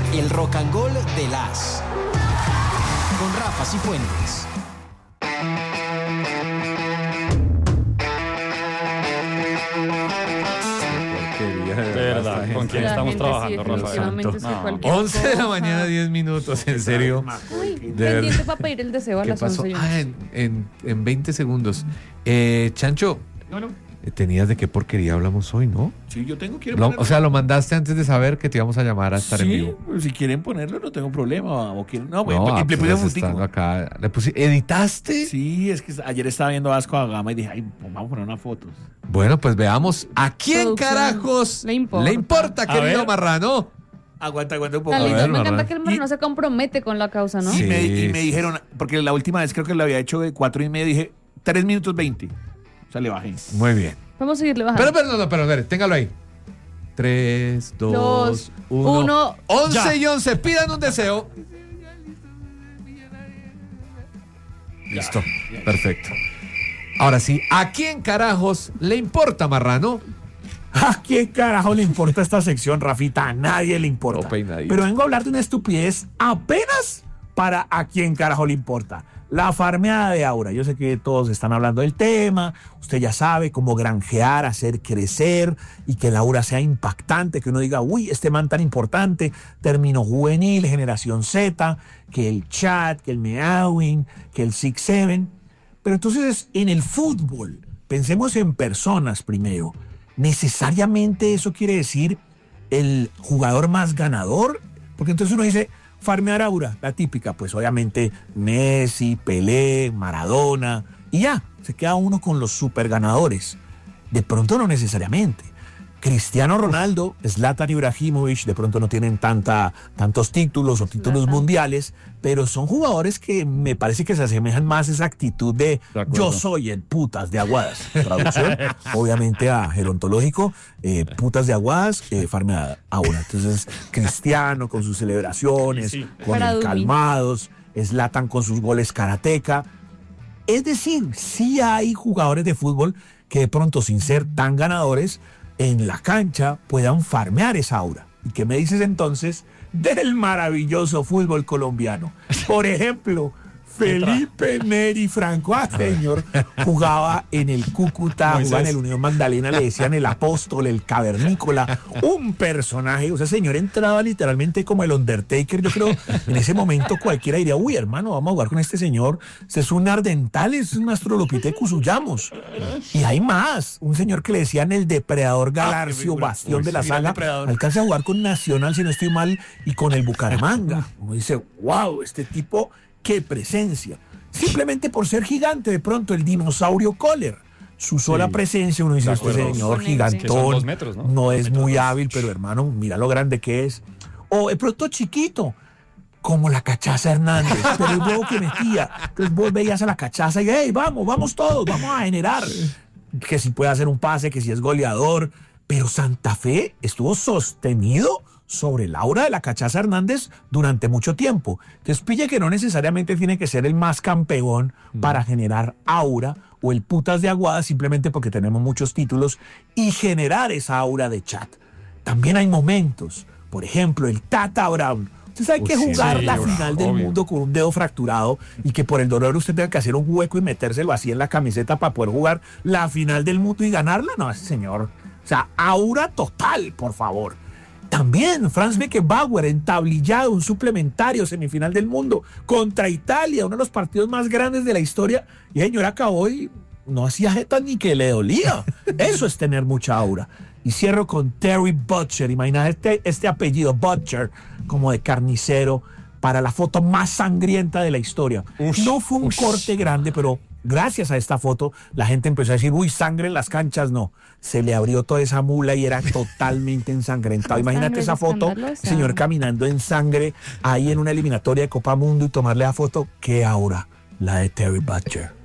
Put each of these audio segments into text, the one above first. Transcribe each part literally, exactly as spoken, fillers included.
El Rock and Roll de las con Rafa Cifuentes. Verdad, ¿con quién estamos trabajando, Rafael? No. once de la mañana, diez minutos, en serio. Uy, pendiente para pedir el deseo a las pasó? once. Ah, en, en, en veinte segundos. Eh, Chancho, No, no. tenías de qué porquería hablamos hoy, ¿no? Sí, yo tengo. ¿Quieren Lo- ponerlo? o sea, lo mandaste antes de saber que te íbamos a llamar a estar sí, en vivo. pues, si quieren ponerlo, no tengo problema. O quieren, no, No, le puse apenas futico. estando acá. Le puse, ¿editaste? Sí, es que ayer estaba viendo Vasco da Gama y dije, ay, pues vamos a poner unas fotos. Bueno, pues veamos. ¿A quién Producción. carajos Le importa. le importa, A querido ver. Marrano? Aguanta, aguanta un poco. Tan A lindo, ver, me encanta Marrano. que el marrano Y- se compromete con la causa, ¿no? Y, Sí, me, y me sí, dijeron, porque la última vez creo que lo había hecho de cuatro y medio, dije tres minutos veinte. O sea, le bajé. Muy bien. Vamos a seguirle bajando. Pero, pero, no, no, pero, espere, téngalo ahí. Tres, dos, Dos, uno. uno. Once Ya. y once, pidan un deseo. Listo, perfecto. Ahora sí, ¿a quién carajos le importa, Marrano? ¿A quién carajo le importa esta sección, Rafita? A nadie le importa. No, peinadito. Pero vengo a hablar de una estupidez apenas para a quién carajo le importa. La farmeada de Aura. Yo sé que todos están hablando del tema. Usted ya sabe cómo granjear, hacer crecer y que el Aura sea impactante. Que uno diga, uy, este man tan importante. Término juvenil, generación Z, que el chat, que el meowing, que el six seven. Pero entonces en el fútbol, pensemos en personas primero. ¿Necesariamente eso quiere decir el jugador más ganador? Porque entonces uno dice, farmear Aura, la típica, pues obviamente Messi, Pelé, Maradona, y ya, se queda uno con los super ganadores. De pronto no necesariamente. Cristiano Ronaldo, Zlatan Ibrahimovic, de pronto no tienen tanta, tantos títulos o títulos Zlatan. mundiales, pero son jugadores que me parece que se asemejan más a esa actitud de, De acuerdo. yo soy el putas de Aguadas. Traducción, obviamente a gerontológico, eh, putas de Aguadas, eh, farmeada Aura. Entonces, Cristiano con sus celebraciones, Sí, sí. con Para el dormir. calmados, Zlatan con sus goles karateca. Es decir, sí hay jugadores de fútbol que de pronto, sin ser tan ganadores, en la cancha puedan farmear esa Aura. ¿Y qué me dices entonces del maravilloso fútbol colombiano? Por ejemplo, Felipe Neri Franco, ah, señor, jugaba en el Cúcuta, Moisés. jugaba en el Unión Magdalena, le decían el apóstol, el cavernícola, un personaje, o sea, señor entraba literalmente como el Undertaker. Yo creo, en ese momento cualquiera diría, uy, hermano, vamos a jugar con este señor, este es un Ardental, es un Astrolopithecus huyamos. Y hay más, un señor que le decían el depredador Galarcio, figura. bastión Uy, de la sí, gran saga, depredador. alcanza a jugar con Nacional, si no estoy mal, y con el Bucaramanga. Uno dice, wow, este tipo, qué presencia. Simplemente por ser gigante, de pronto el dinosaurio Kohler. Su sola Sí. presencia, uno dice, De este acuerdo. señor Con ese. gigantón, Que son dos metros, ¿no? es Metro muy dos. hábil, pero hermano, mira lo grande que es. O de pronto chiquito, como la Cachaza Hernández, pero el huevo que metía. Entonces vos veías a la Cachaza y, hey, vamos, vamos todos, vamos a generar. Que si puede hacer un pase, que si es goleador. Pero Santa Fe estuvo sostenido sobre el aura de la Cachaza Hernández durante mucho tiempo. Entonces pille que no necesariamente tiene que ser el más campeón para generar aura o el putas de Aguada simplemente porque tenemos muchos títulos y generar esa aura de chat. También hay momentos, por ejemplo, el Tata Brown. Usted sabe Uy, que sí, jugar sí, la obvio, final del obvio. mundo con un dedo fracturado y que por el dolor usted tenga que hacer un hueco y metérselo así en la camiseta para poder jugar la final del mundo y ganarla. No, ese señor. O sea, aura total, por favor. También Franz Beckenbauer entablillado, un suplementario semifinal del mundo contra Italia, uno de los partidos más grandes de la historia. Y el señor acabó y no hacía jeta ni que le dolía. Eso es tener mucha aura. Y cierro con Terry Butcher. Imagínate este, este apellido, Butcher, como de carnicero, para la foto más sangrienta de la historia. Ush, no fue un ush. corte grande, pero gracias a esta foto la gente empezó a decir, uy, sangre en las canchas. No, se le abrió toda esa mula y era totalmente ensangrentado. Imagínate Sangre esa foto, escandalosa. señor caminando en sangre ahí en una eliminatoria de Copa Mundo y tomarle la foto. Qué aura la de Terry Butcher.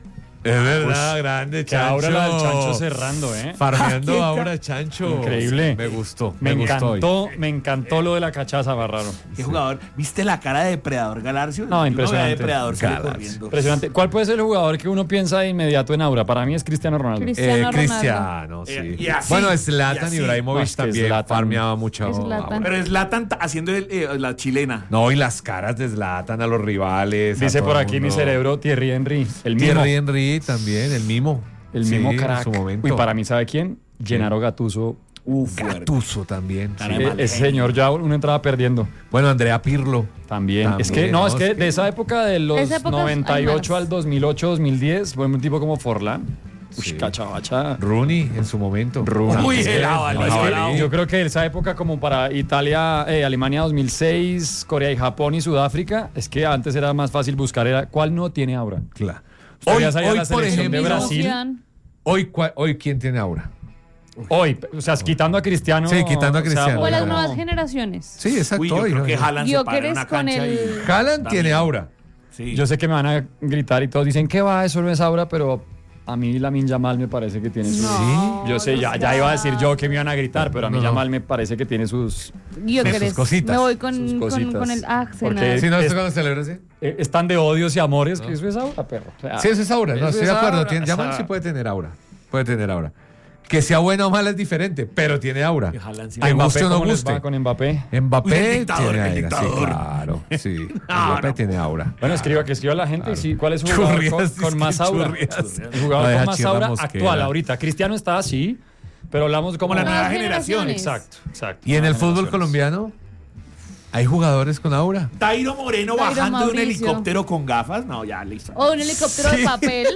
Es verdad, grande, Que Chancho. Aura la del Chancho cerrando, ¿eh? Farmeando Aura, Chancho. Increíble. Me gustó. Me, Me, encantó, gustó. me encantó lo de la cachaza, Barraro. Qué jugador. ¿Viste la cara de Depredador Galarcio? No, impresionante. Depredador Galarcio. Impresionante. ¿Cuál puede ser el jugador que uno piensa de inmediato en Aura? Para mí es Cristiano Ronaldo. Cristiano Eh, Ronaldo. Cristiano, sí. Eh, y así, bueno, y Zlatan así. Ibrahimovic No, es que también Zlatan- farmeaba mucho. Es Zlatan. Aura. Pero Zlatan ta- haciendo el, eh, la chilena. No, y las caras de Zlatan a los rivales. a Dice todo por el aquí mi mundo. cerebro Thierry Henry. El mismo. Thierry Henry también, el mimo. El Sí, mismo en crack. su momento. Y para mí, ¿sabe quién? Gennaro Gattuso. Uf, Gattuso también. sí. Caramba. Eh, Ese señor ya uno entraba perdiendo. Bueno, Andrea Pirlo. También. También, Es que, no, no, es que es que- de esa época de los Esa época noventa y ocho hay al dos mil ocho, dos mil diez, fue un tipo como Forlán. Uy, Sí. cachabacha. Rooney en su momento. Rooney. Uy, Es que- helado, no, es helado, que helado. yo creo que esa época como para Italia, eh, Alemania dos mil seis, Corea y Japón y Sudáfrica, es que antes era más fácil buscar era cuál no tiene Aura. Claro. Usted Hoy, ya sabía hoy, la por selección de ejemplo, Brasil. Zidane. hoy, cua- hoy, ¿quién tiene Aura? Hoy, o sea, quitando a Cristiano. Sí, quitando a o sea, Cristiano. O las Bueno. nuevas generaciones. Sí, exacto. Uy, yo hoy, creo hoy. que Haaland se para en Gyökeres una con cancha el- y... Haaland También. tiene Aura. Sí. Yo sé que me van a gritar y todos dicen que va, eso no es Aura, pero a mí Lamine Yamal me parece que tiene sus... No, Yo sé, ya, ya iba a decir yo que me iban a gritar, pero a mí No, no. Yamal me parece que tiene sus... Gyökeres. sus cositas. Me voy con, Sus con, cositas. con el Arsenal. Porque- ¿Sí no Es- es cuando celebra así? eh, están de odios y amores, que eso es Aura, perro. O sea, Sí, eso es Aura. No, eso estoy es de acuerdo. Aura, Tiene, o sea, Yamal sí puede tener Aura. Puede tener Aura. Que sea buena o mala es diferente, pero tiene Aura. Que Haaland sí. Que Mbappé, guste o no ¿cómo les va guste. con Mbappé? Mbappé Uy, el dictador, tiene el aura, sí, dictador. claro. Sí, No, Mbappé no. tiene aura. Bueno, escriba, que escriba la gente. Sí, ¿cuál es su jugador Churrias, con, dice con que más aura? churrias. El jugador No, deja con más chirra aura mosquera. actual ahorita. Cristiano está así, pero hablamos como Como la de- nueva Nuevas generación. generaciones. Exacto, exacto. ¿Y en el Nuevas fútbol generaciones. colombiano? ¿Hay jugadores con aura? Tairo Moreno Tairo bajando de un Mauricio. helicóptero con gafas. No, ya, listo. O un helicóptero de papel.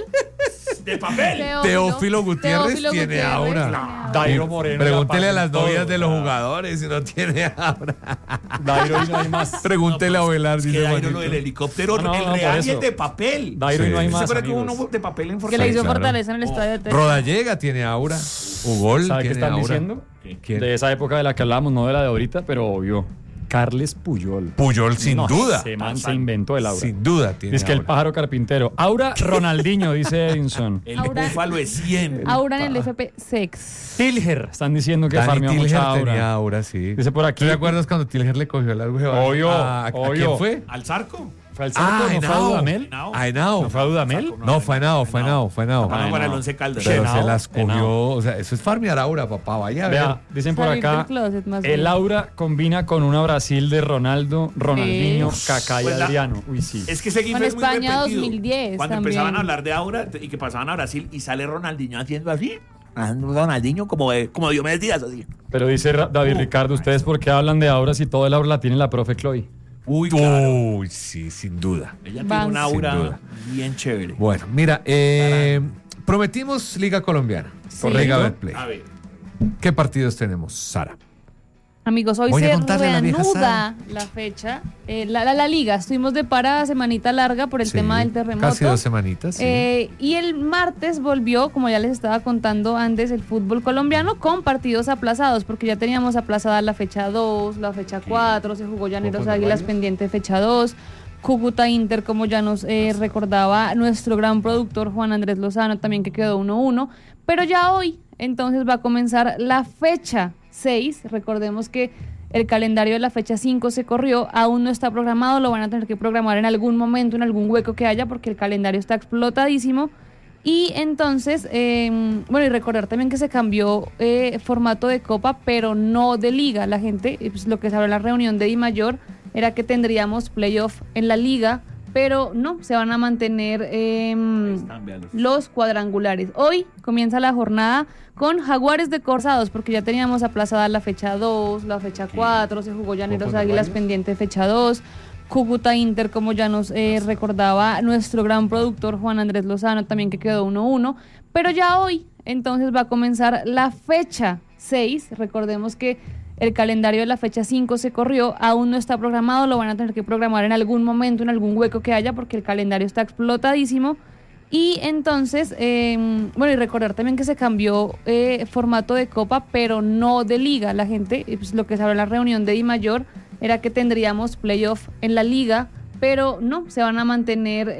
De papel. Teófilo Gutiérrez Teófilo tiene Gutiérrez aura. tiene aura. Dairo Moreno. Pregúntele la a las pasa en novias todo, de los o sea, jugadores si no tiene aura. Dairo y no hay más. Pregúntele a Ovelar, Es dice que Dairo Juanito. lo del helicóptero, No, no, el no, por real y eso. el de papel. Dairo y Sí. no hay ¿Se más. acuerda que hubo amigos. uno de papel en Que Fortaleza? le hizo claro. Fortaleza en el estadio de Texas. Rodallega tiene aura. Ugol ¿Sabe qué tiene están aura. diciendo? ¿Quién? De esa época de la que hablábamos, no de la de ahorita, pero obvio. Carles Puyol. Puyol, sin No, duda. Ese man se inventó el aura. Sin duda tiene Dice que el aura. pájaro carpintero. Aura Ronaldinho, dice Edinson. El Aura- búfalo es cien. Aura en el F P seis. Tilger. Están diciendo que Dani farmeó Tilger mucha aura. tenía aura, sí. Dice por aquí. ¿Tú te acuerdas cuando Tilger le cogió la hueva? Obvio, ¿A, ¿a obvio. quién fue? ¿Al Zarco? ¿Fue al Ah, Zarco? ¿No fue a Henao. Dudamel? Henao. A Henao. ¿No fue a Dudamel? No, fue Henao, fue Henao, fue Henao. Ah, no, para el no. Once Caldas. Pero Henao, se las cogió. Henao. O sea, eso es farmear aura, papá. Vaya a ver. Vea, dicen por Salir acá. del closet, más El bien. aura combina con una Brasil de Ronaldo, Ronaldinho, Sí. Kaká y Pues la- Adriano. Uy, sí. Es que ese GIF Con es muy España repetido. dos mil diez Cuando también. empezaban a hablar de Aura y que pasaban a Brasil y sale Ronaldinho haciendo así. Haciendo Ronaldinho como, de- como Diomedes Díaz, así. Pero dice Ra- David Ricardo, ¿ustedes por qué hablan de aura si todo el aura la tiene la profe Chloe? Uy, claro. Uy, sí, sin duda. Ella tiene Vans. un aura Sin duda. bien chévere. Bueno, mira, eh, prometimos Liga Colombiana. Por Correcto. Liga Betplay. A ver. ¿Qué partidos tenemos, Sara? Amigos, hoy Voy a se contarle a la vieja reanuda Sara. la fecha. Eh, la, la, la liga, estuvimos de parada semanita larga por el Sí, tema del terremoto. Casi dos semanitas. Sí. Eh, y el martes volvió, como ya les estaba contando antes, el fútbol colombiano con partidos aplazados, porque ya teníamos aplazada la fecha dos, la fecha cuatro, se jugó Llaneros poner Águilas varios? pendiente fecha dos, Cúcuta Inter, como ya nos eh, recordaba nuestro gran productor Juan Andrés Lozano, también que quedó uno uno, pero ya hoy entonces va a comenzar la fecha seis, recordemos que el calendario de la fecha cinco se corrió, aún no está programado, lo van a tener que programar en algún momento, en algún hueco que haya, porque el calendario está explotadísimo. Y entonces, eh, bueno, y recordar también que se cambió eh, formato de copa, pero no de liga. La gente, eh, pues, lo que se habló en la reunión de Dimayor era que tendríamos playoff en la liga, pero no, se van a mantener eh, los cuadrangulares. Hoy comienza la jornada con Jaguares de Corsados, porque ya teníamos aplazada la fecha dos, la fecha cuatro, se jugó Llaneros poner Águilas varios? pendiente fecha dos, Cúcuta Inter, como ya nos eh, recordaba nuestro gran productor Juan Andrés Lozano, también que quedó uno uno, pero ya hoy entonces va a comenzar la fecha seis, recordemos que el calendario de la fecha cinco se corrió, aún no está programado, lo van a tener que programar en algún momento, en algún hueco que haya, porque el calendario está explotadísimo. Y entonces, eh, bueno, y recordar también que se cambió eh, formato de copa, pero no de liga. La gente, eh, pues, lo que se habló en la reunión de Dimayor era que tendríamos playoff en la liga, pero no, se van a mantener